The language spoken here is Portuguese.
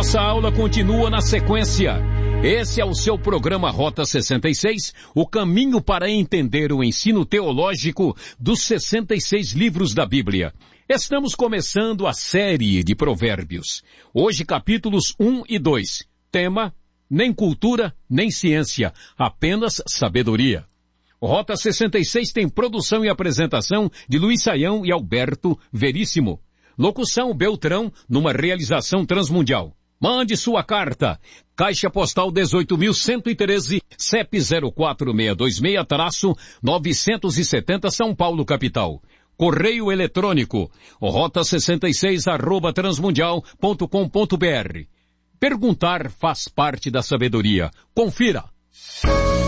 nossa aula continua na sequência. Esse é o seu programa Rota 66, o caminho para entender o ensino teológico dos 66 livros da Bíblia. Estamos começando a série de Provérbios. Hoje capítulos 1 e 2. Tema: nem cultura, nem ciência, apenas sabedoria. Rota 66 tem produção e apresentação de Luiz Saião e Alberto Veríssimo. Locução Beltrão, numa realização transmundial. Mande sua carta. Caixa Postal 18.113, CEP 04626-970 São Paulo, capital. Correio eletrônico, rota66@transmundial.com.br. Perguntar faz parte da sabedoria. Confira.